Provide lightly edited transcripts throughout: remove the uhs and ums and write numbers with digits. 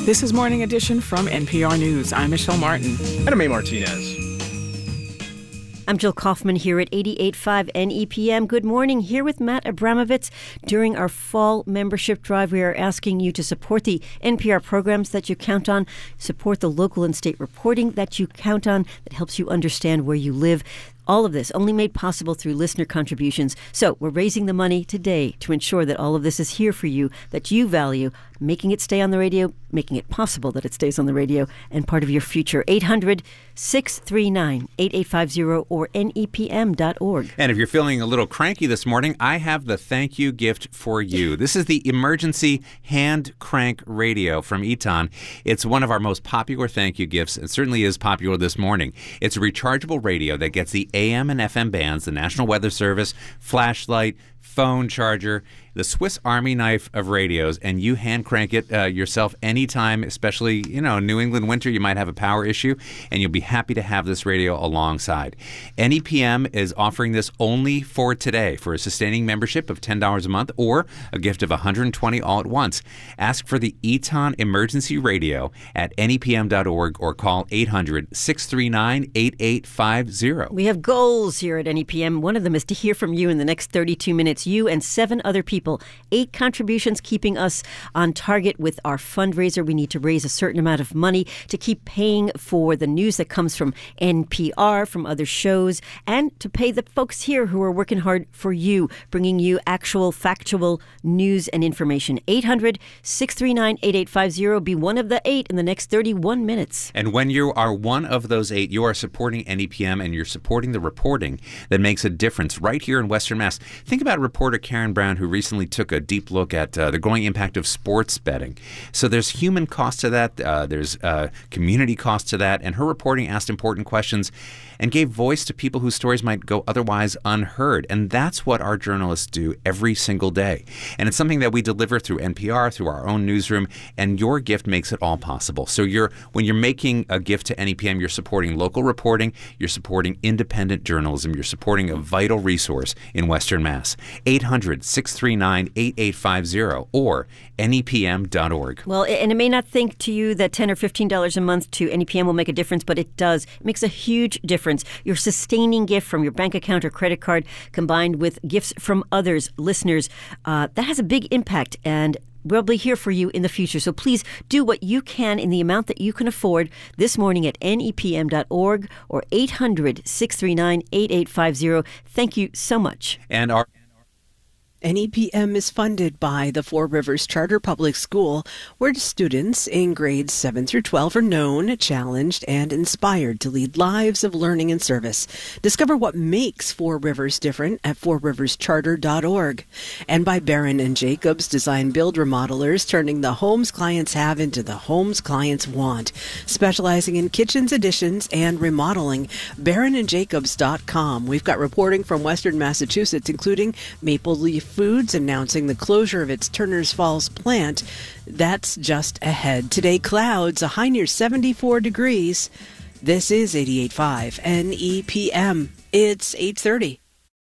This is Morning Edition from NPR News. I'm Michelle Martin. And I'm May Martinez. I'm Jill Kaufman here at 88.5 NEPM. Good morning, here with Matt Abramovitz. During our fall membership drive, we are asking you to support the NPR programs that you count on, support the local and state reporting that you count on that helps you understand where you live. All of this only made possible through listener contributions. So we're raising the money today to ensure that all of this is here for you, that you value, making it stay on the radio, making it possible that it stays on the radio and part of your future. 800-639-8850 or nepm.org. And if you're feeling a little cranky this morning, I have the thank you gift for you. This is the emergency hand crank radio from Eton. It's one of our most popular thank you gifts and certainly is popular this morning. It's a rechargeable radio that gets the AM and FM bands, the National Weather Service, flashlight, phone charger, the Swiss Army knife of radios, and you hand crank it yourself anytime, especially, New England winter, you might have a power issue, and you'll be happy to have this radio alongside. NEPM is offering this only for today for a sustaining membership of $10 a month or a gift of $120 all at once. Ask for the Eton Emergency Radio at nepm.org or call 800-639-8850. We have goals here at NEPM. One of them is to hear from you in the next 32 minutes, you and 7 other people. 8 contributions keeping us on target with our fundraiser. We need to raise a certain amount of money to keep paying for the news that comes from NPR, from other shows, and to pay the folks here who are working hard for you, bringing you actual, factual news and information. 800-639-8850. Be one of the 8 in the next 31 minutes. And when you are one of those 8, you are supporting NEPM and you're supporting the reporting that makes a difference right here in Western Mass. Think about reporter Karen Brown, who recently took a deep look at the growing impact of sports betting. So there's human cost to that. There's community cost to that. And her reporting asked important questions and gave voice to people whose stories might go otherwise unheard. And that's what our journalists do every single day. And it's something that we deliver through NPR, through our own newsroom, and your gift makes it all possible. So when you're making a gift to NEPM, you're supporting local reporting, you're supporting independent journalism, you're supporting a vital resource in Western Mass. 800-639-8850 or nepm.org. Well, and it may not think to you that $10 or $15 a month to NEPM will make a difference, but it does. It makes a huge difference. Your sustaining gift from your bank account or credit card combined with gifts from others, listeners, that has a big impact, and we'll be here for you in the future. So please do what you can in the amount that you can afford this morning at nepm.org or 800-639-8850. Thank you so much. And our NEPM is funded by the Four Rivers Charter Public School, where students in grades 7 through 12 are known, challenged, and inspired to lead lives of learning and service. Discover what makes Four Rivers different at fourriverscharter.org. And by Barron and Jacobs Design Build Remodelers, turning the homes clients have into the homes clients want. Specializing in kitchens, additions, and remodeling, barronandjacobs.com. We've got reporting from Western Massachusetts, including Maple Leaf Foods announcing the closure of its Turners Falls plant. That's just ahead. Today, clouds, a high near 74 degrees. This is 88.5 NEPM. It's 8:30.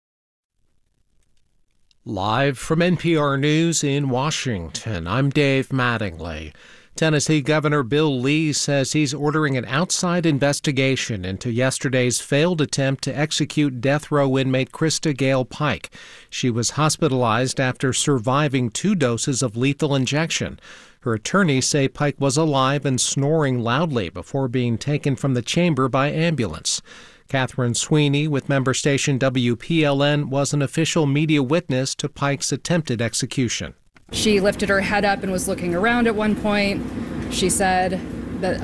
Live from NPR News in Washington, I'm Dave Mattingly. Tennessee Governor Bill Lee says he's ordering an outside investigation into yesterday's failed attempt to execute death row inmate Krista Gale Pike. She was hospitalized after surviving 2 doses of lethal injection. Her attorneys say Pike was alive and snoring loudly before being taken from the chamber by ambulance. Catherine Sweeney with member station WPLN was an official media witness to Pike's attempted execution. She lifted her head up and was looking around at one point. She said that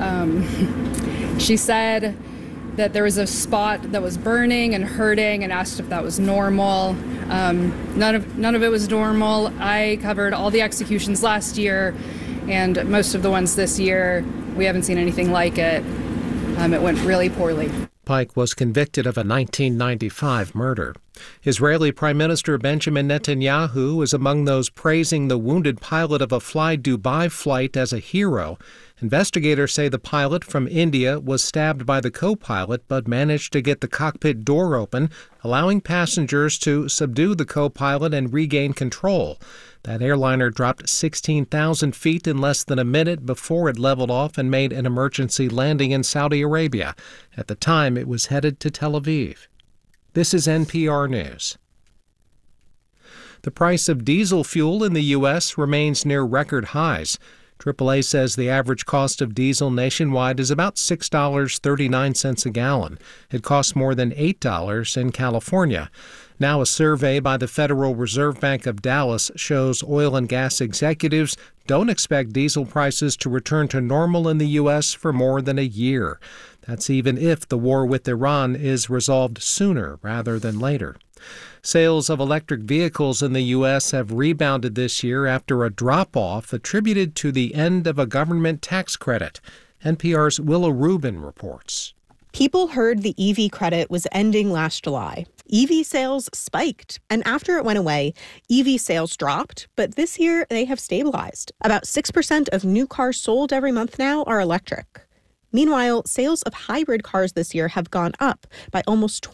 there was a spot that was burning and hurting, and asked if that was normal. None of it was normal. I covered all the executions last year, and most of the ones this year. We haven't seen anything like it. It went really poorly. Pike was convicted of a 1995 murder. Israeli Prime Minister Benjamin Netanyahu is among those praising the wounded pilot of a Fly Dubai flight as a hero. Investigators say the pilot from India was stabbed by the co-pilot but managed to get the cockpit door open, allowing passengers to subdue the co-pilot and regain control. That airliner dropped 16,000 feet in less than a minute before it leveled off and made an emergency landing in Saudi Arabia. At the time, it was headed to Tel Aviv. This is NPR News. The price of diesel fuel in the U.S. remains near record highs. AAA says the average cost of diesel nationwide is about $6.39 a gallon. It costs more than $8 in California. Now, a survey by the Federal Reserve Bank of Dallas shows oil and gas executives don't expect diesel prices to return to normal in the U.S. for more than a year. That's even if the war with Iran is resolved sooner rather than later. Sales of electric vehicles in the U.S. have rebounded this year after a drop-off attributed to the end of a government tax credit. NPR's Willa Rubin reports. People heard the EV credit was ending last July. EV sales spiked, and after it went away, EV sales dropped, but this year they have stabilized. About 6% of new cars sold every month now are electric. Meanwhile, sales of hybrid cars this year have gone up by almost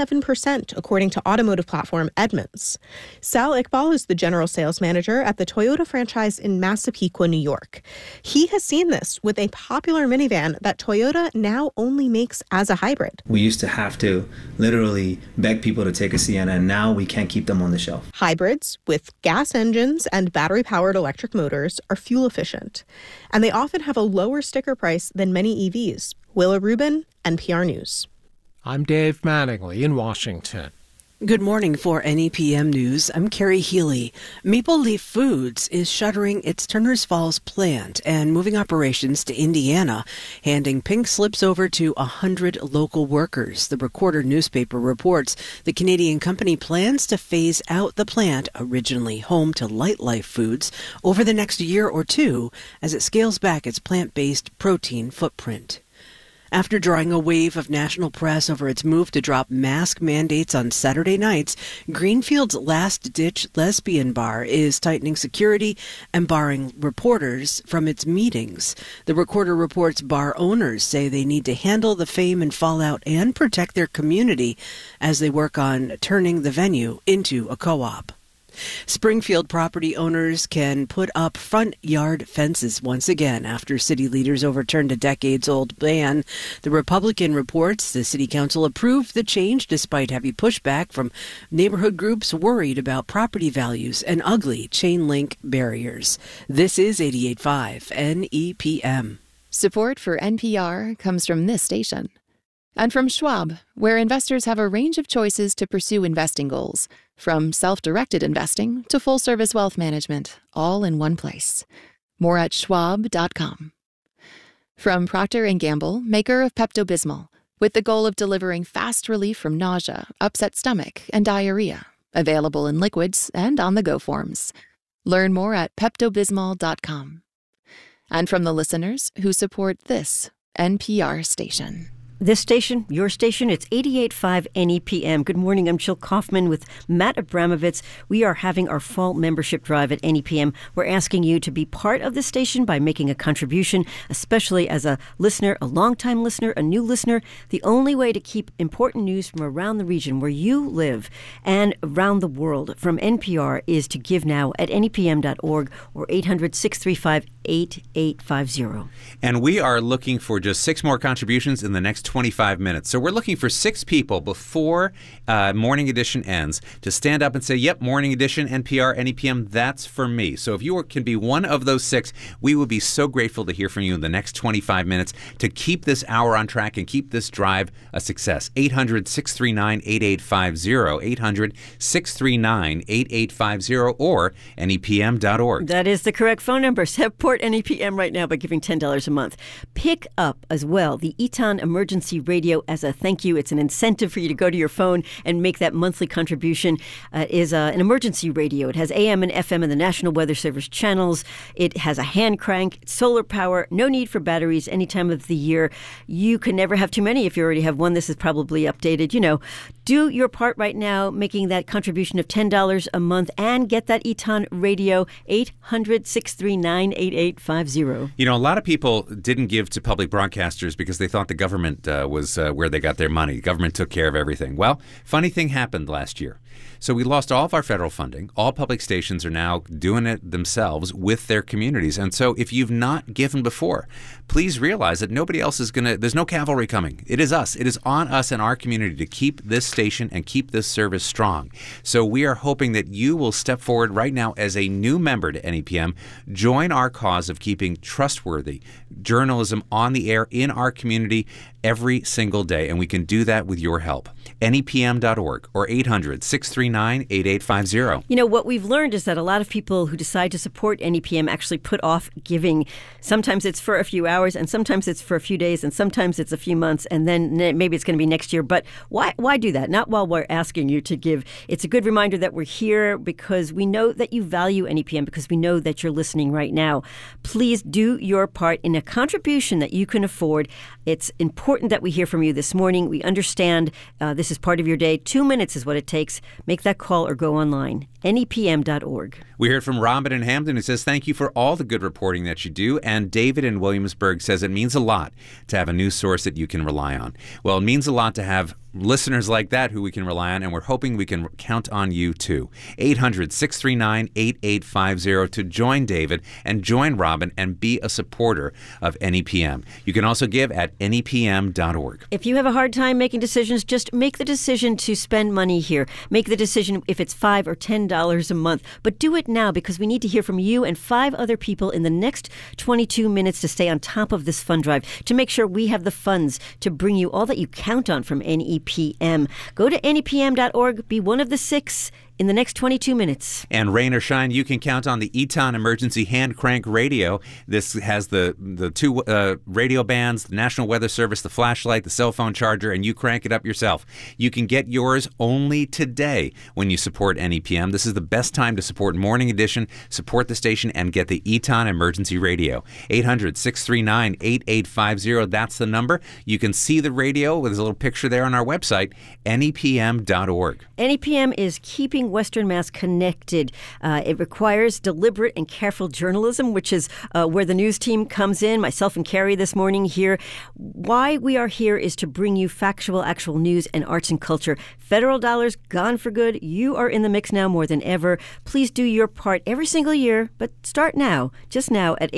27%, according to automotive platform Edmunds. Sal Iqbal is the general sales manager at the Toyota franchise in Massapequa, New York. He has seen this with a popular minivan that Toyota now only makes as a hybrid. We used to have to literally beg people to take a Sienna, and now we can't keep them on the shelf. Hybrids with gas engines and battery-powered electric motors are fuel efficient, and they often have a lower sticker price than many EVs. Willa Rubin, NPR News. I'm Dave Mattingly in Washington. Good morning. For NEPM News, I'm Carrie Healy. Maple Leaf Foods is shuttering its Turners Falls plant and moving operations to Indiana, handing pink slips over to 100 local workers. The Recorder newspaper reports the Canadian company plans to phase out the plant, originally home to Light Life Foods, over the next year or two as it scales back its plant-based protein footprint. After drawing a wave of national press over its move to drop mask mandates on Saturday nights, Greenfield's last-ditch lesbian bar is tightening security and barring reporters from its meetings. The Recorder reports bar owners say they need to handle the fame and fallout and protect their community as they work on turning the venue into a co-op. Springfield property owners can put up front yard fences once again after city leaders overturned a decades-old ban. The Republican reports the city council approved the change despite heavy pushback from neighborhood groups worried about property values and ugly chain-link barriers. This is 88.5 NEPM. Support for NPR comes from this station. And from Schwab, where investors have a range of choices to pursue investing goals, from self-directed investing to full-service wealth management, all in one place. More at schwab.com. From Procter & Gamble, maker of Pepto-Bismol, with the goal of delivering fast relief from nausea, upset stomach, and diarrhea, available in liquids and on-the-go forms. Learn more at peptobismol.com. And from the listeners who support this NPR station. This station, your station, it's 88.5 NEPM. Good morning, I'm Jill Kaufman with Matt Abramovitz. We are having our fall membership drive at NEPM. We're asking you to be part of the station by making a contribution, especially as a listener, a longtime listener, a new listener. The only way to keep important news from around the region where you live and around the world from NPR is to give now at nepm.org or 800-635-8850. And we are looking for just 6 more contributions in the next 25 minutes. So we're looking for 6 people before Morning Edition ends to stand up and say, yep, Morning Edition, NPR, NEPM, that's for me. So if you can be one of those 6, we would be so grateful to hear from you in the next 25 minutes to keep this hour on track and keep this drive a success. 800-639-8850, 800-639-8850, or nepm.org. That is the correct phone number. Sevport support NEPM right now by giving $10 a month. Pick up as well the Eton Emergency Radio as a thank you. It's an incentive for you to go to your phone and make that monthly contribution. It is an emergency radio. It has AM and FM and the National Weather Service channels. It has a hand crank, it's solar power, no need for batteries any time of the year. You can never have too many. If you already have one, this is probably updated. Do your part right now, making that contribution of $10 a month, and get that Eton Radio, 800-639-8850. A lot of people didn't give to public broadcasters because they thought the government was where they got their money. The government took care of everything. Well, funny thing happened last year. So we lost all of our federal funding. All public stations are now doing it themselves with their communities. And so if you've not given before, please realize that nobody else is there's no cavalry coming. It is us. It is on us and our community to keep this station and keep this service strong. So we are hoping that you will step forward right now as a new member to NEPM. Join our cause of keeping trustworthy journalism on the air in our community every single day. And we can do that with your help. NEPM.org or 800-639-8850. What we've learned is that a lot of people who decide to support NEPM actually put off giving. Sometimes it's for a few hours, and sometimes it's for a few days, and sometimes it's a few months, and then maybe it's going to be next year. But why do that? Not while we're asking you to give. It's a good reminder that we're here because we know that you value NEPM, because we know that you're listening right now. Please do your part in a contribution that you can afford. It's important that we hear from you this morning. We understand this is part of your day. 2 minutes is what it takes. Make that call or go online. NEPM.org. We heard from Robin in Hamden, who says, thank you for all the good reporting that you do. And David in Williamsburg says it means a lot to have a news source that you can rely on. Well, it means a lot to have listeners like that who we can rely on, and we're hoping we can count on you too. 800-639-8850 to join David and join Robin and be a supporter of NEPM. You can also give at NEPM.org. If you have a hard time making decisions, just make the decision to spend money here. Make the decision if it's $5 or $10 a month. But do it now, because we need to hear from you and 5 other people in the next 22 minutes to stay on top of this fund drive, to make sure we have the funds to bring you all that you count on from NEPM. Go to NEPM.org. Be one of the 6 in the next 22 minutes. And rain or shine, you can count on the Eton Emergency Hand Crank Radio. This has the 2 radio bands, the National Weather Service, the flashlight, the cell phone charger, and you crank it up yourself. You can get yours only today when you support NEPM. This is the best time to support Morning Edition, support the station, and get the Eton Emergency Radio. 800-639-8850. That's the number. You can see the radio. There's a little picture there on our website, NEPM.org. NEPM is keeping Western Mass connected. It requires deliberate and careful journalism, which is where the news team comes in, myself and Carrie this morning here. Why we are here is to bring you factual, actual news and arts and culture. Federal dollars gone for good. You are in the mix now more than ever. Please do your part every single year, but start now, just now at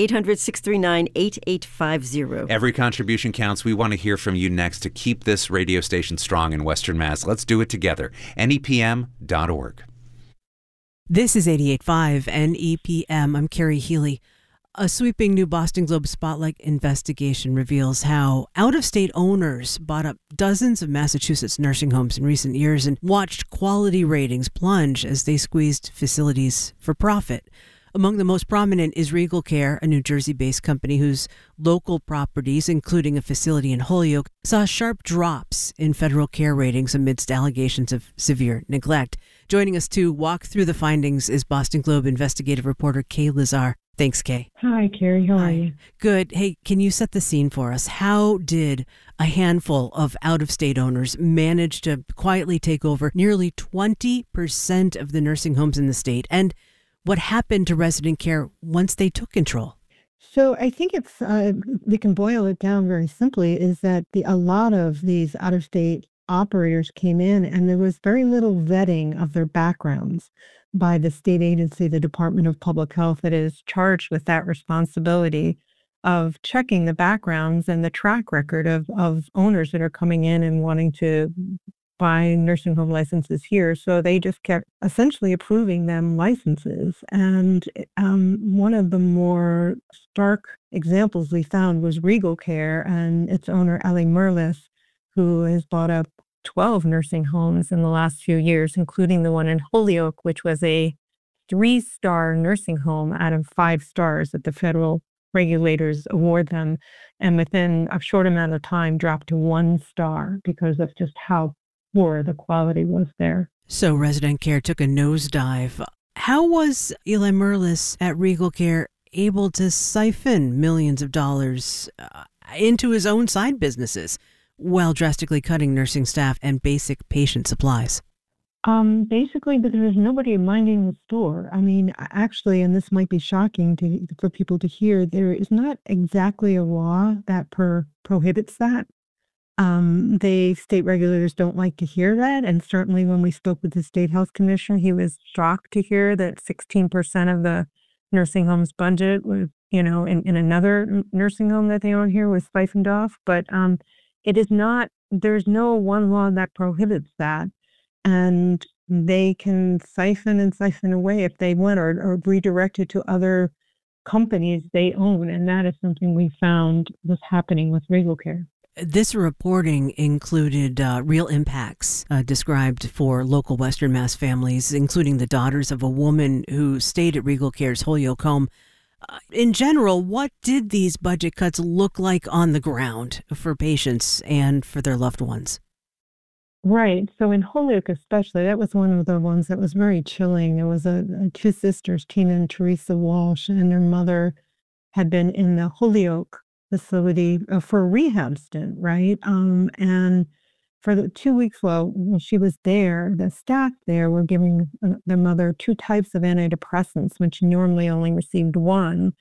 800-639-8850. Every contribution counts. We want to hear from you next to keep this radio station strong in Western Mass. Let's do it together. NEPM.org. This is 88.5 NEPM. I'm Carrie Healy. A sweeping new Boston Globe Spotlight investigation reveals how out-of-state owners bought up dozens of Massachusetts nursing homes in recent years and watched quality ratings plunge as they squeezed facilities for profit. Among the most prominent is Regal Care, a New Jersey-based company whose local properties, including a facility in Holyoke, saw sharp drops in federal care ratings amidst allegations of severe neglect. Joining us to walk through the findings is Boston Globe investigative reporter Kay Lazar. Thanks, Kay. Hi, Carrie. How are you? Good. Hey, can you set the scene for us? How did a handful of out-of-state owners manage to quietly take over nearly 20% of the nursing homes in the state? And what happened to resident care once they took control? So I think it's we can boil it down very simply, is that a lot of these out-of-state operators came in and there was very little vetting of their backgrounds by the state agency, the Department of Public Health, that is charged with that responsibility of checking the backgrounds and the track record of owners that are coming in and wanting to buy nursing home licenses here. So they just kept essentially approving them licenses. And one of the more stark examples we found was Regal Care and its owner, Ellie Merlis, who has bought up 12 nursing homes in the last few years, including the one in Holyoke, which was a 3-star nursing home out of 5 stars that the federal regulators award them, and within a short amount of time dropped to 1 star because of just how poor the quality was there. So resident care took a nosedive. How was Eli Merlis at Regal Care able to siphon millions of dollars into his own side businesses while drastically cutting nursing staff and basic patient supplies? Basically, because there's nobody minding the store. I mean, actually, and this might be shocking for people to hear, there is not exactly a law that prohibits that. The state regulators don't like to hear that. And certainly when we spoke with the state health commissioner, he was shocked to hear that 16% of the nursing home's budget was, in another nursing home that they own here was siphoned off. But it is not, there's no one law that prohibits that. And they can siphon away if they want, or redirect it to other companies they own. And that is something we found was happening with Regal Care. This reporting included real impacts described for local Western Mass families, including the daughters of a woman who stayed at Regal Care's Holyoke home. In general, what did these budget cuts look like on the ground for patients and for their loved ones? Right. So in Holyoke especially, that was one of the ones that was very chilling. There was two sisters, Tina and Teresa Walsh, and their mother had been in the Holyoke facility for a rehab stint, right? And for the 2 weeks while she was there, the staff there were giving their mother 2 types of antidepressants, when she normally only received 1.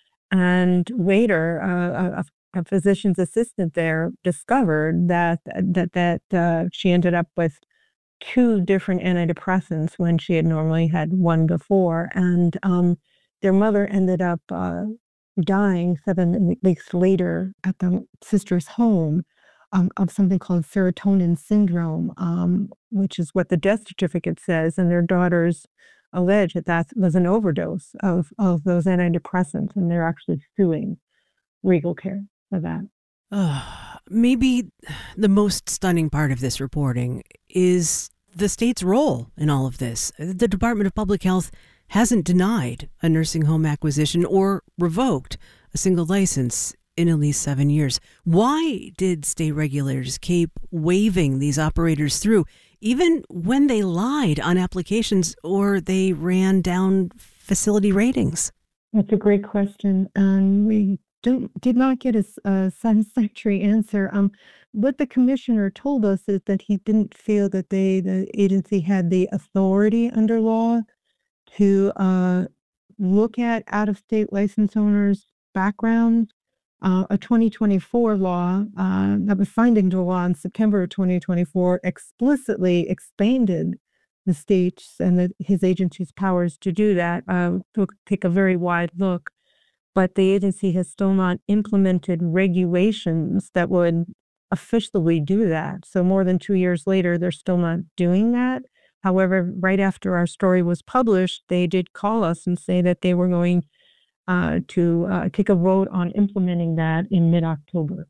And later, a physician's assistant there discovered that she ended up with 2 different antidepressants when she had normally had 1 before. And their mother ended up dying 7 weeks later at the sister's home of something called serotonin syndrome, which is what the death certificate says. And their daughters allege that was an overdose of those antidepressants, and they're actually suing Regal Care for that. Maybe the most stunning part of this reporting is the state's role in all of this. The Department of Public Health hasn't denied a nursing home acquisition or revoked a single license in at least 7 years. Why did state regulators keep waving these operators through, even when they lied on applications or they ran down facility ratings? That's a great question, and we did not get a satisfactory answer. What the commissioner told us is that he didn't feel that the agency had the authority under law to look at out-of-state license owners' backgrounds. A 2024 law that was signed into law in September of 2024 explicitly expanded the state's and his agency's powers to do that, to take a very wide look. But the agency has still not implemented regulations that would officially do that. So more than 2 years later, they're still not doing that. However, right after our story was published, they did call us and say that they were going to take a vote on implementing that in mid-October.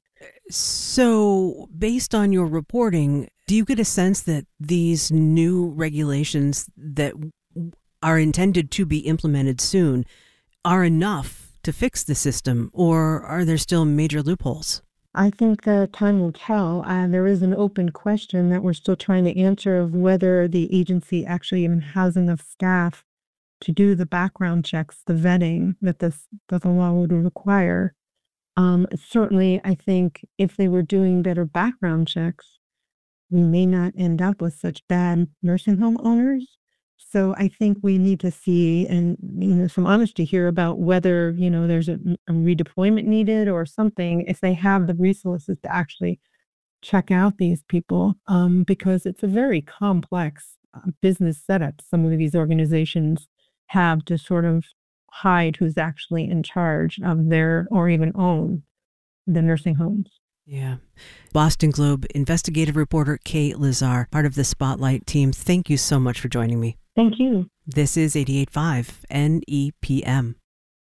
So based on your reporting, do you get a sense that these new regulations that are intended to be implemented soon are enough to fix the system, or are there still major loopholes? I think that time will tell. There is an open question that we're still trying to answer of whether the agency actually even has enough staff to do the background checks, the vetting that the law would require. Certainly, I think if they were doing better background checks, we may not end up with such bad nursing home owners. So I think we need to see some honesty here about whether there's a redeployment needed or something, if they have the resources to actually check out these people, because it's a very complex business setup some of these organizations have to sort of hide who's actually in charge of their, or even own, the nursing homes. Yeah. Boston Globe investigative reporter Kay Lazar, part of the Spotlight team. Thank you so much for joining me. Thank you. This is 88.5 NEPM.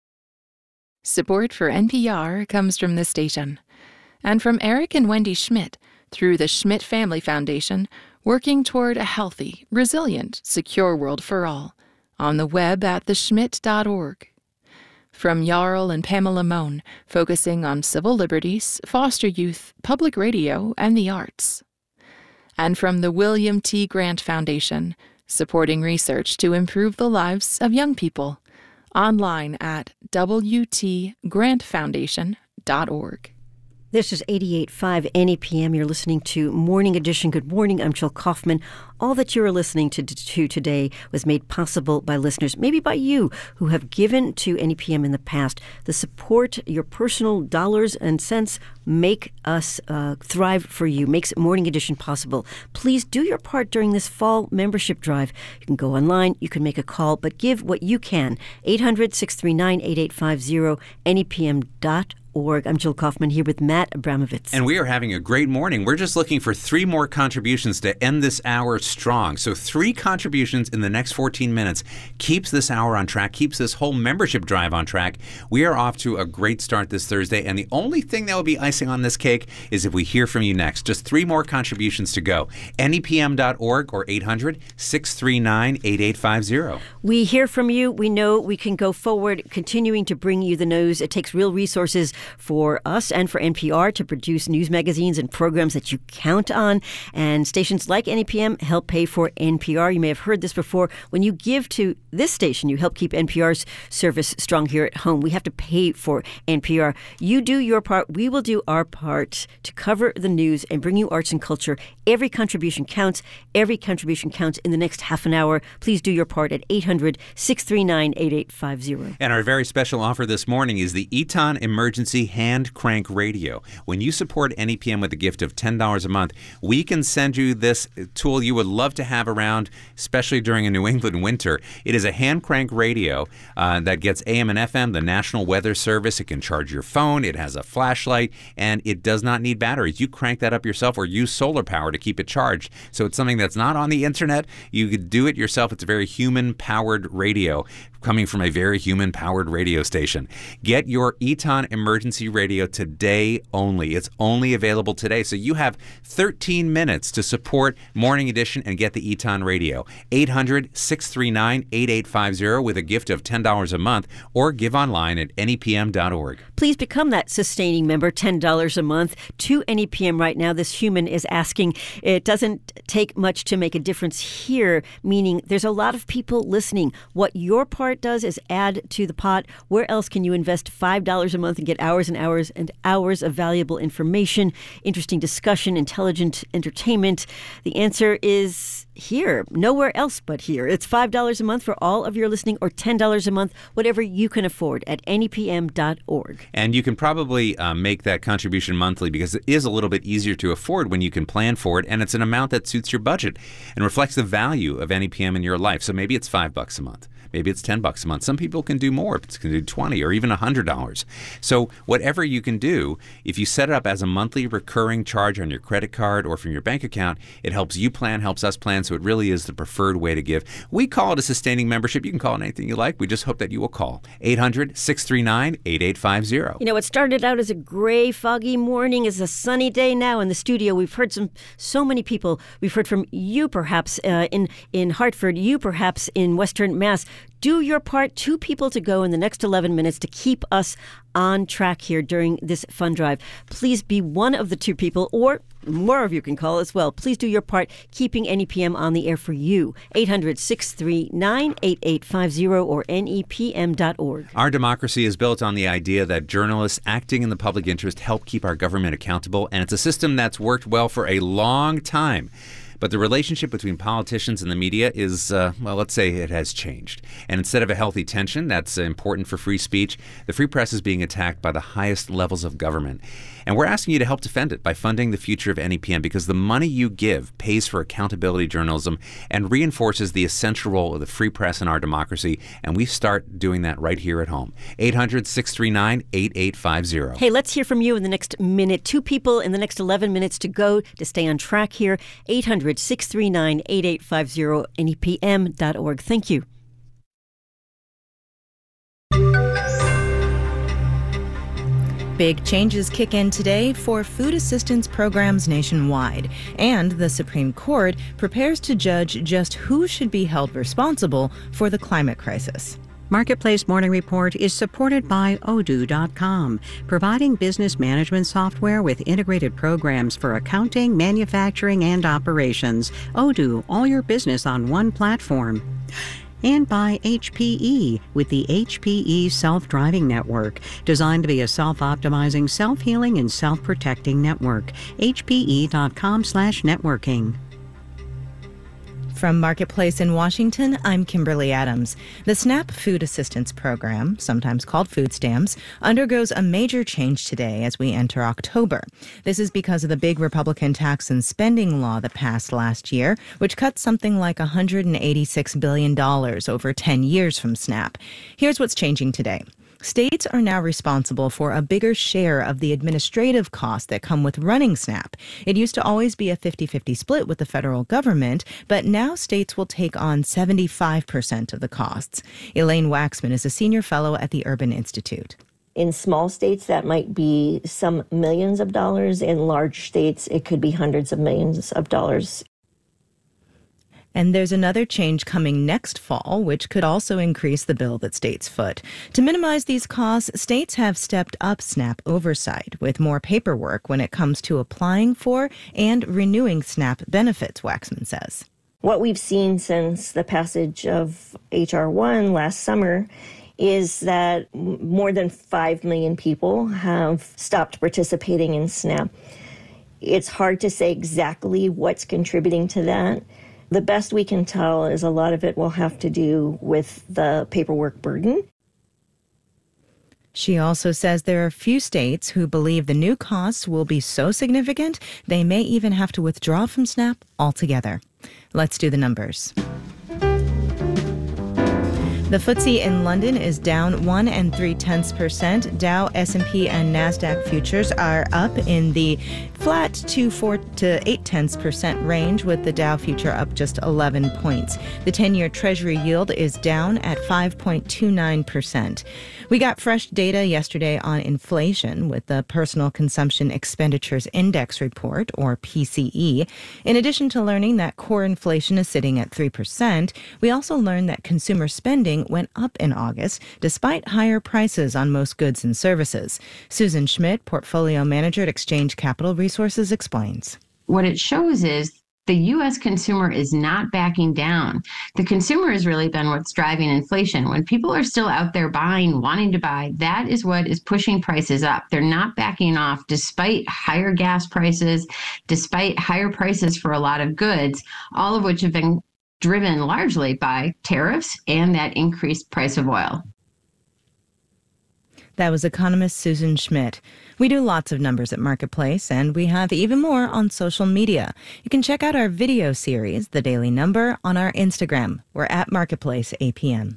Support for NPR comes from this station and from Eric and Wendy Schmidt through the Schmidt Family Foundation, working toward a healthy, resilient, secure world for all. On the web at theschmidt.org. from Jarl and Pamela Mohn, focusing on civil liberties, foster youth, public radio, and the arts. And from the William T. Grant Foundation, supporting research to improve the lives of young people. Online at wtgrantfoundation.org. This is 88.5 NEPM. You're listening to Morning Edition. Good morning. I'm Jill Kaufman. All that you are listening to today was made possible by listeners, maybe by you, who have given to NEPM in the past. The support, your personal dollars and cents, make us thrive for you, makes Morning Edition possible. Please do your part during this fall membership drive. You can go online, you can make a call, but give what you can. 800-639-8850, NEPM.org. I'm Jill Kaufman here with Matt Abramovitz. And we are having a great morning. We're just looking for 3 more contributions to end this hour strong. So 3 contributions in the next 14 minutes keeps this hour on track, keeps this whole membership drive on track. We are off to a great start this Thursday, and the only thing that will be icing on this cake is if we hear from you next. Just 3 more contributions to go. NEPM.org or 800-639-8850. We hear from you. We know we can go forward, continuing to bring you the news. It takes real resources for us and for NPR to produce news magazines and programs that you count on. And stations like NEPM help pay for NPR. You may have heard this before. When you give to this station, you help keep NPR's service strong here at home. We have to pay for NPR. You do your part. We will do our part to cover the news and bring you arts and culture. Every contribution counts. Every contribution counts in the next half an hour. Please do your part at 800-639-8850. And our very special offer this morning is the Eton Emergency Hand Crank Radio. When you support NEPM with a gift of $10 a month, we can send you this tool you would love to have around, especially during a New England winter. It is a hand crank radio that gets AM and FM, the National Weather Service. It can charge your phone. It has a flashlight, and it does not need batteries. You crank that up yourself or use solar power to keep it charged. So it's something that's not on the internet. You could do it yourself. It's a very human-powered radio coming from a very human-powered radio station. Get your Eton Emergency Radio today only. It's only available today. So you have 13 minutes to support Morning Edition and get the Eton Radio. 800-639-8850 with a gift of $10 a month, or give online at NEPM.org. Please become that sustaining member, $10 a month to NEPM right now. This human is asking. It doesn't take much to make a difference here, meaning there's a lot of people listening. What your part does is add to the pot. Where else can you invest $5 a month and get hours and hours and hours of valuable information, interesting discussion, intelligent entertainment? The answer is here. Nowhere else but here. It's $5 a month for all of your listening, or $10 a month, whatever you can afford, at NEPM.org. And you can probably make that contribution monthly because it is a little bit easier to afford when you can plan for it, and it's an amount that suits your budget and reflects the value of NEPM in your life. So maybe it's $5 a month. Maybe it's $10 a month. Some people can do more. It can do $20 or even $100. So whatever you can do, if you set it up as a monthly recurring charge on your credit card or from your bank account, it helps you plan, helps us plan. So it really is the preferred way to give. We call it a sustaining membership. You can call it anything you like. We just hope that you will call 800-639-8850. You know, it started out as a gray, foggy morning. It's a sunny day now in the studio. We've heard so many people. We've heard from you, perhaps, in Hartford, you, perhaps, in Western Mass. Do your part. 2 people to go in the next 11 minutes to keep us on track here during this fun drive. Please be one of the 2 people, or more of you can call as well. Please do your part, keeping NEPM on the air for you. 800-639-8850 or NEPM.org. Our democracy is built on the idea that journalists acting in the public interest help keep our government accountable, and it's a system that's worked well for a long time. But the relationship between politicians and the media is, well, let's say it has changed. And instead of a healthy tension that's important for free speech, the free press is being attacked by the highest levels of government. And we're asking you to help defend it by funding the future of NEPM, because the money you give pays for accountability journalism and reinforces the essential role of the free press in our democracy. And we start doing that right here at home. 800-639-8850. Hey, let's hear from you in the next minute. 2 people in the next 11 minutes to go to stay on track here. 800-639-8850, NEPM.org. Thank you. Big changes kick in today for food assistance programs nationwide, and the Supreme Court prepares to judge just who should be held responsible for the climate crisis. Marketplace Morning Report is supported by Odoo.com, providing business management software with integrated programs for accounting, manufacturing, and operations. Odoo, all your business on one platform. And by HPE, with the HPE Self-Driving Network, designed to be a self-optimizing, self-healing, and self-protecting network. HPE.com/networking. From Marketplace in Washington, I'm Kimberly Adams. The SNAP Food Assistance Program, sometimes called food stamps, undergoes a major change today as we enter October. This is because of the big Republican tax and spending law that passed last year, which cut something like $186 billion over 10 years from SNAP. Here's what's changing today. States are now responsible for a bigger share of the administrative costs that come with running SNAP. It used to always be a 50-50 split with the federal government, but now states will take on 75% of the costs. Elaine Waxman is a senior fellow at the Urban Institute. In small states, that might be some millions of dollars. In large states, it could be hundreds of millions of dollars. And there's another change coming next fall, which could also increase the bill that states foot. To minimize these costs, states have stepped up SNAP oversight with more paperwork when it comes to applying for and renewing SNAP benefits, Waxman says. What we've seen since the passage of H.R. 1 last summer is that more than 5 million people have stopped participating in SNAP. It's hard to say exactly what's contributing to that. The best we can tell is a lot of it will have to do with the paperwork burden. She also says there are few states who believe the new costs will be so significant they may even have to withdraw from SNAP altogether. Let's do the numbers. The FTSE in London is down 1 3/10%. Dow, S&P, and NASDAQ futures are up in the flat 4 to 0.8% range, with the Dow future up just 11 points. The 10-year Treasury yield is down at 5.29%. We got fresh data yesterday on inflation with the Personal Consumption Expenditures Index report, or PCE. In addition to learning that core inflation is sitting at 3%, we also learned that consumer spending went up in August, despite higher prices on most goods and services. Susan Schmidt, portfolio manager at Exchange Capital Resources, explains. What it shows is the U.S. consumer is not backing down. The consumer has really been what's driving inflation. When people are still out there buying, wanting to buy, that is what is pushing prices up. They're not backing off despite higher gas prices, despite higher prices for a lot of goods, all of which have been driven largely by tariffs and that increased price of oil. That was economist Susan Schmidt. We do lots of numbers at Marketplace, and we have even more on social media. You can check out our video series, The Daily Number, on our Instagram. We're at Marketplace APM.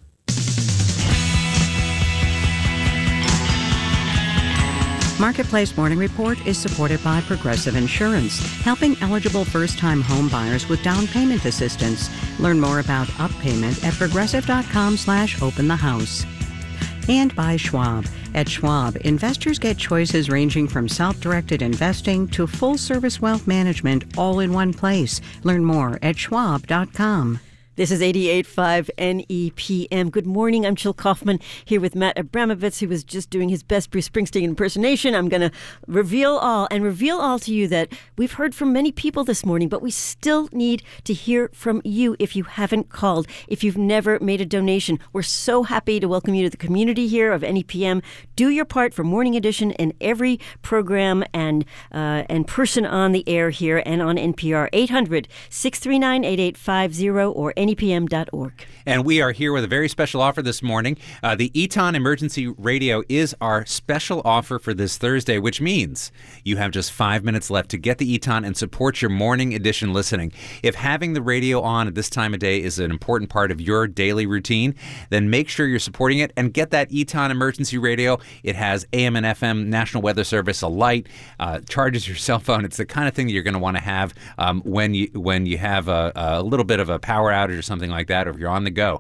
Marketplace Morning Report is supported by Progressive Insurance, helping eligible first-time home buyers with down payment assistance. Learn more about UpPayment at progressive.com/openthehouse. And by Schwab. At Schwab, investors get choices ranging from self-directed investing to full-service wealth management all in one place. Learn more at schwab.com. This is 88.5 NEPM. Good morning. I'm Jill Kaufman here with Matt Abramovitz, who was just doing his best Bruce Springsteen impersonation. I'm going to reveal all to you that we've heard from many people this morning, but we still need to hear from you if you haven't called, if you've never made a donation. We're so happy to welcome you to the community here of NEPM. Do your part for Morning Edition and every program and person on the air here and on NPR. 800-639-8850 or NEPM.org. And we are here with a very special offer this morning. The Eton Emergency Radio is our special offer for this Thursday, which means you have just 5 minutes left to get the Eton and support your morning edition listening. If having the radio on at this time of day is an important part of your daily routine, then make sure you're supporting it and get that Eton Emergency Radio. It has AM and FM, National Weather Service, a light, charges your cell phone. It's the kind of thing that you're going to want to have when you have a little bit of a power outage or something like that, or if you're on the go.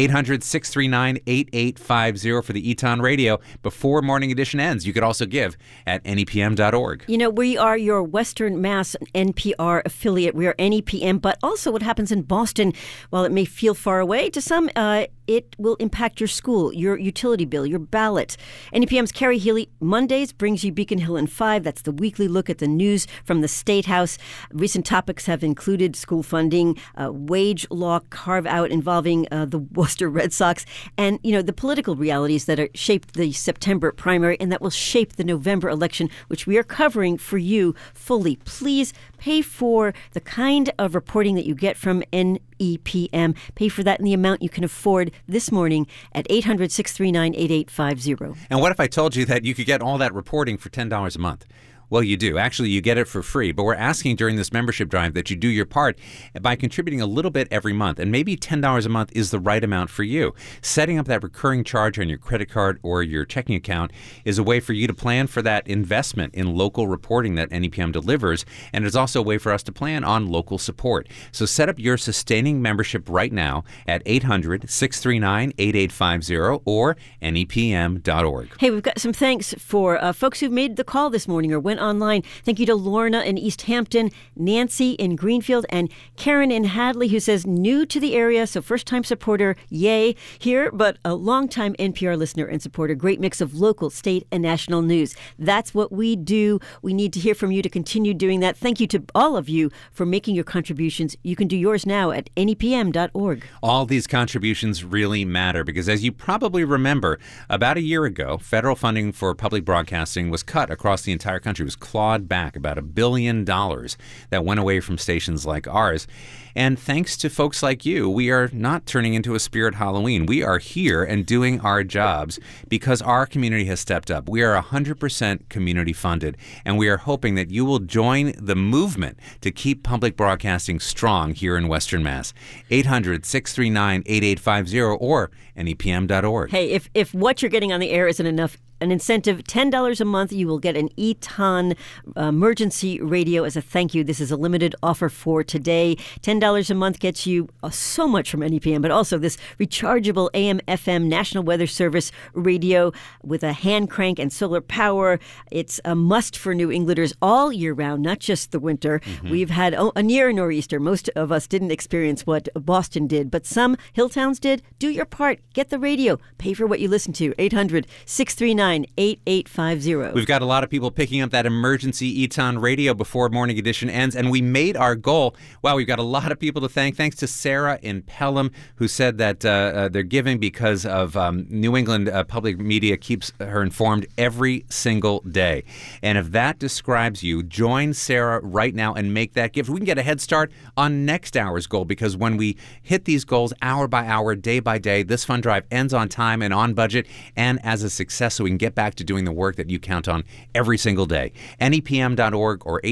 800-639-8850 for the Eton Radio before Morning Edition ends. You could also give at NEPM.org. You know, we are your Western Mass NPR affiliate. We are NEPM, but also what happens in Boston, while it may feel far away to some, it will impact your school, your utility bill, your ballot. NEPM's Carrie Healy Mondays brings you Beacon Hill in 5. That's the weekly look at the news from the State House. Recent topics have included school funding, wage law carve-out involving the Worcester Red Sox, and, you know, the political realities that are shaped the September primary and that will shape the November election, which we are covering for you fully. Please pay for the kind of reporting that you get from NEPM. Pay for that in the amount you can afford this morning at 800-639-8850. And what if I told you that you could get all that reporting for $10 a month? Well, you do. Actually, you get it for free. But we're asking during this membership drive that you do your part by contributing a little bit every month. And maybe $10 a month is the right amount for you. Setting up that recurring charge on your credit card or your checking account is a way for you to plan for that investment in local reporting that NEPM delivers. And it's also a way for us to plan on local support. So set up your sustaining membership right now at 800-639-8850 or NEPM.org. Hey, we've got some thanks for folks who've made the call this morning or went online. Thank you to Lorna in East Hampton, Nancy in Greenfield, and Karen in Hadley, who says new to the area, so first-time supporter, yay, here, but a long-time NPR listener and supporter. Great mix of local, state, and national news. That's what we do. We need to hear from you to continue doing that. Thank you to all of you for making your contributions. You can do yours now at NEPM.org. All these contributions really matter because, as you probably remember, about a year ago, federal funding for public broadcasting was cut across the entire country. Was clawed back about $1 billion that went away from stations like ours. And thanks to folks like you, we are not turning into a spirit Halloween. We are here and doing our jobs because our community has stepped up. We are 100% community funded, and we are hoping that you will join the movement to keep public broadcasting strong here in Western Mass. 800-639-8850 or NEPM.org. Hey, if what you're getting on the air isn't enough, an incentive, $10 a month, you will get an Eton emergency radio as a thank you. This is a limited offer for today. $10 a month gets you so much from NEPM, but also this rechargeable AM/FM National Weather Service radio with a hand crank and solar power. It's a must for New Englanders all year round, not just the winter. Mm-hmm. We've had a near nor'easter. Most of us didn't experience what Boston did, but some hill towns did. Do your part. Get the radio. Pay for what you listen to. 800-639-8850. We've got a lot of people picking up that emergency Eton radio before Morning Edition ends, and we made our goal. Wow, we've got a lot of people to thank. Thanks to Sarah in Pelham, who said that they're giving because of New England public media keeps her informed every single day. And if that describes you, join Sarah right now and make that gift. We can get a head start on next hour's goal, because when we hit these goals hour by hour, day by day, this fund drive ends on time and on budget and as a success, so we can get back to doing the work that you count on every single day. NEPM.org or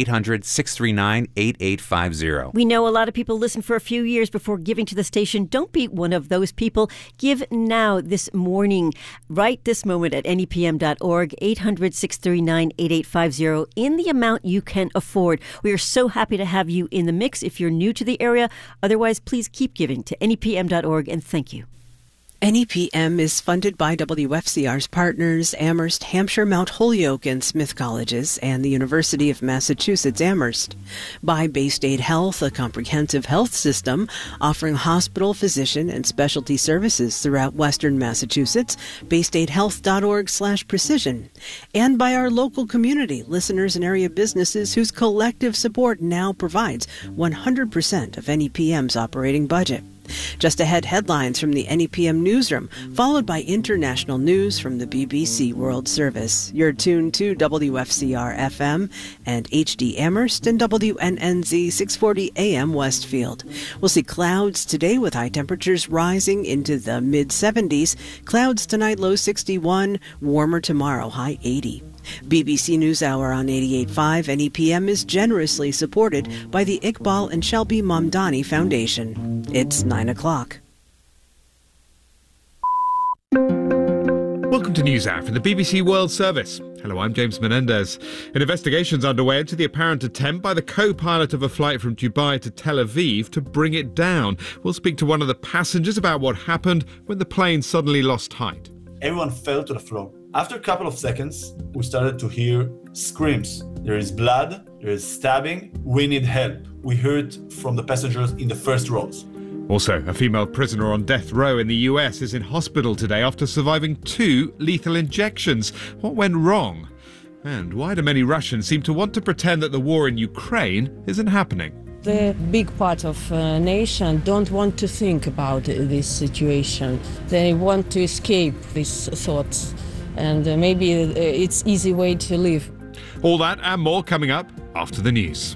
800-639-8850. We know a lot of people listen for a few years before giving to the station. Don't be one of those people. Give now, this morning, right this moment at NEPM.org, 800-639-8850, in the amount you can afford. We are so happy to have you in the mix if you're new to the area. Otherwise, please keep giving to NEPM.org, and thank you. NEPM is funded by WFCR's partners, Amherst, Hampshire, Mount Holyoke, and Smith Colleges, and the University of Massachusetts Amherst. By Baystate Health, a comprehensive health system offering hospital, physician, and specialty services throughout Western Massachusetts, baystatehealth.org/precision. And by our local community, listeners and area businesses whose collective support now provides 100% of NEPM's operating budget. Just ahead, headlines from the NEPM newsroom, followed by international news from the BBC World Service. You're tuned to WFCR-FM and HD Amherst and WNNZ 640 AM Westfield. We'll see clouds today with high temperatures rising into the mid-70s. Clouds tonight, low 61. Warmer tomorrow, high 80. BBC NewsHour on 88.5 NEPM is generously supported by the Iqbal and Shelby Mamdani Foundation. It's 9 o'clock. Welcome to NewsHour from the BBC World Service. Hello, I'm James Menendez. An investigation's underway into the apparent attempt by the co-pilot of a flight from Dubai to Tel Aviv to bring it down. We'll speak to one of the passengers about what happened when the plane suddenly lost height. Everyone fell to the floor. After a couple of seconds, we started to hear screams. There is blood, there is stabbing, we need help. We heard from the passengers in the first rows. Also, a female prisoner on death row in the US is in hospital today after surviving 2 lethal injections. What went wrong? And why do many Russians seem to want to pretend that the war in Ukraine isn't happening? The big part of nation don't want to think about this situation. They want to escape these thoughts. And maybe it's easy way to live. All that and more coming up after the news.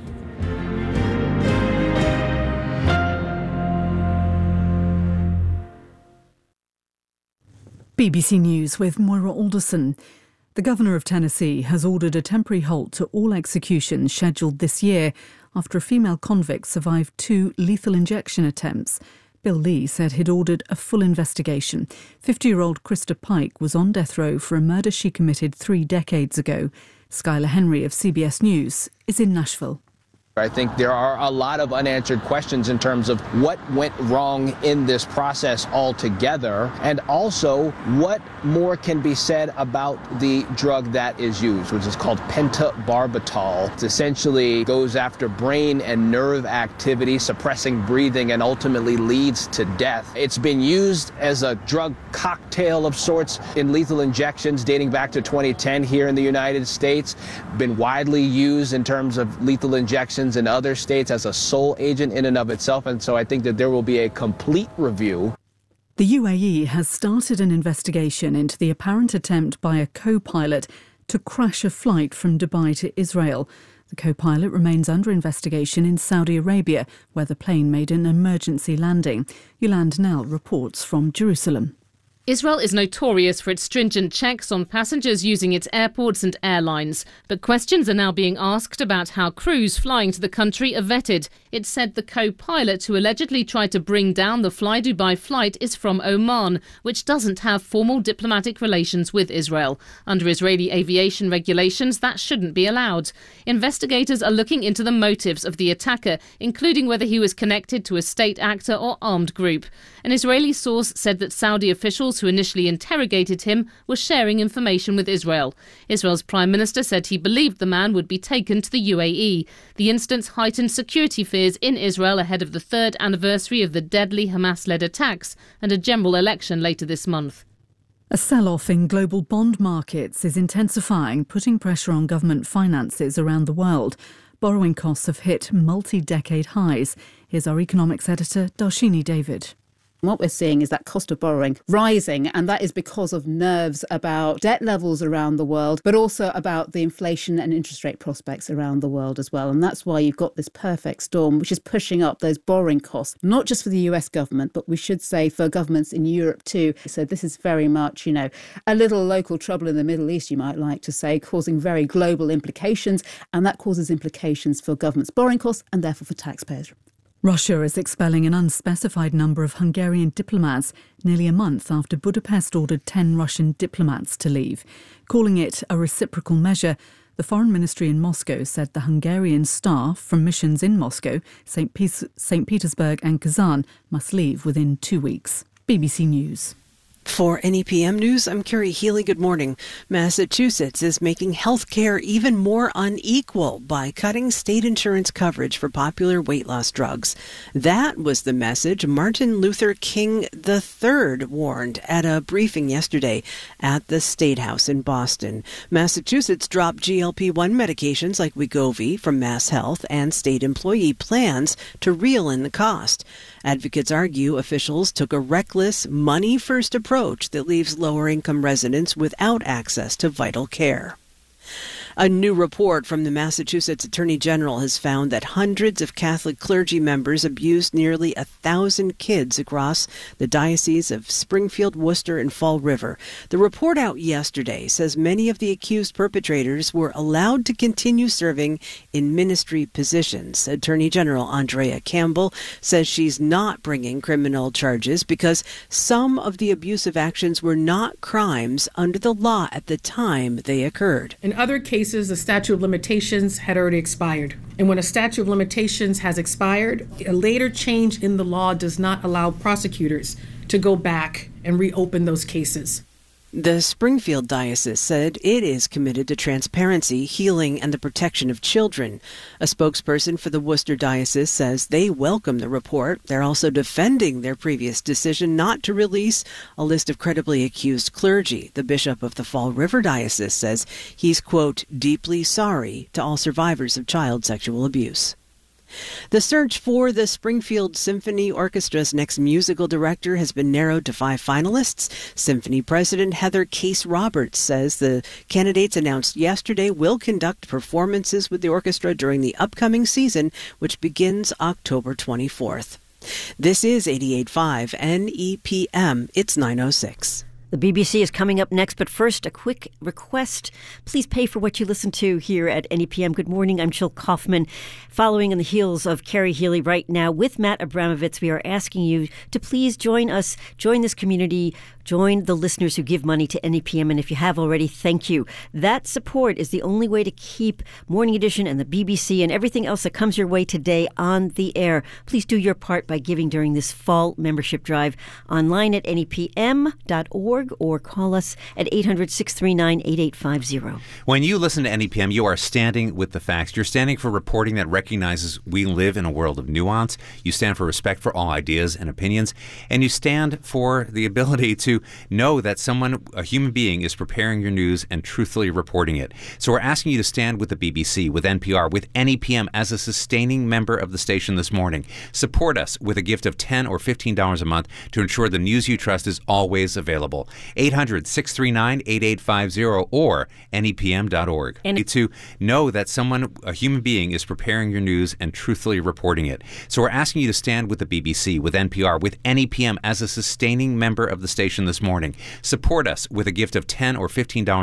BBC News with Moira Alderson. The Governor of Tennessee has ordered a temporary halt to all executions scheduled this year after a female convict survived 2 lethal injection attempts. Bill Lee said he'd ordered a full investigation. 50-year-old Krista Pike was on death row for a murder she committed 3 decades ago. Skylar Henry of CBS News is in Nashville. I think there are a lot of unanswered questions in terms of what went wrong in this process altogether, and also what more can be said about the drug that is used, which is called pentobarbital. It essentially goes after brain and nerve activity, suppressing breathing, and ultimately leads to death. It's been used as a drug cocktail of sorts in lethal injections dating back to 2010 here in the United States, been widely used in terms of lethal injections in other states as a sole agent in and of itself, and so I think that there will be a complete review. The UAE has started an investigation into the apparent attempt by a co-pilot to crash a flight from Dubai to Israel. The co-pilot remains under investigation in Saudi Arabia, where the plane made an emergency landing. Yolande Nell reports from Jerusalem. Israel is notorious for its stringent checks on passengers using its airports and airlines. But questions are now being asked about how crews flying to the country are vetted. It said the co-pilot who allegedly tried to bring down the Fly Dubai flight is from Oman, which doesn't have formal diplomatic relations with Israel. Under Israeli aviation regulations, that shouldn't be allowed. Investigators are looking into the motives of the attacker, including whether he was connected to a state actor or armed group. An Israeli source said that Saudi officials who initially interrogated him were sharing information with Israel. Israel's Prime Minister said he believed the man would be taken to the UAE. The instance heightened security fears in Israel ahead of the 3rd anniversary of the deadly Hamas-led attacks and a general election later this month. A sell-off in global bond markets is intensifying, putting pressure on government finances around the world. Borrowing costs have hit multi-decade highs. Here's our economics editor, Darshini David. What we're seeing is that cost of borrowing rising, and that is because of nerves about debt levels around the world, but also about the inflation and interest rate prospects around the world as well. And that's why you've got this perfect storm, which is pushing up those borrowing costs, not just for the US government, but we should say for governments in Europe too. So this is very much, a little local trouble in the Middle East, you might like to say, causing very global implications. And that causes implications for governments' borrowing costs and therefore for taxpayers. Russia is expelling an unspecified number of Hungarian diplomats nearly a month after Budapest ordered 10 Russian diplomats to leave. Calling it a reciprocal measure, the Foreign Ministry in Moscow said the Hungarian staff from missions in Moscow, St. Petersburg and Kazan must leave within 2 weeks. BBC News. For NEPM News, I'm Carrie Healy. Good morning. Massachusetts is making health care even more unequal by cutting state insurance coverage for popular weight loss drugs. That was the message Martin Luther King III warned at a briefing yesterday at the State House in Boston. Massachusetts dropped GLP-1 medications like Wegovy from Mass Health and state employee plans to reel in the cost. Advocates argue officials took a reckless, money-first approach that leaves lower-income residents without access to vital care. A new report from the Massachusetts Attorney General has found that hundreds of Catholic clergy members abused nearly 1,000 kids across the dioceses of Springfield, Worcester, and Fall River. The report out yesterday says many of the accused perpetrators were allowed to continue serving in ministry positions. Attorney General Andrea Campbell says she's not bringing criminal charges because some of the abusive actions were not crimes under the law at the time they occurred. In other cases, the statute of limitations had already expired. And when a statute of limitations has expired, a later change in the law does not allow prosecutors to go back and reopen those cases. The Springfield Diocese said it is committed to transparency, healing, and the protection of children. A spokesperson for the Worcester Diocese says they welcome the report. They're also defending their previous decision not to release a list of credibly accused clergy. The bishop of the Fall River Diocese says he's, quote, deeply sorry to all survivors of child sexual abuse. The search for the Springfield Symphony Orchestra's next musical director has been narrowed to 5 finalists. Symphony President Heather Case Roberts says the candidates announced yesterday will conduct performances with the orchestra during the upcoming season, which begins October 24th. This is 88.5 NEPM. It's 9:06. The BBC is coming up next, but first, a quick request. Please pay for what you listen to here at NEPM. Good morning, I'm Jill Kaufman. Following on the heels of Carrie Healy right now with Matt Abramovitz, we are asking you to please join us, join this community, join the listeners who give money to NEPM, and if you have already, thank you. That support is the only way to keep Morning Edition and the BBC and everything else that comes your way today on the air. Please do your part by giving during this fall membership drive online at nepm.org or call us at 800-639-8850. When you listen to NEPM, you are standing with the facts. You're standing for reporting that recognizes we live in a world of nuance. You stand for respect for all ideas and opinions, and you stand for the ability to know that someone, a human being, is preparing your news and truthfully reporting it. So we're asking you to stand with the BBC, with NPR, with NEPM as a sustaining member of the station this morning. Support us with a gift of $10 or $15 a month to ensure the news you trust is always available. 800-639-8850 or nepm.org. And to know that someone, a human being, is preparing your news and truthfully reporting it. So we're asking you to stand with the BBC, with NPR, with NEPM as a sustaining member of the station this morning. Support us with a gift of $10 or $15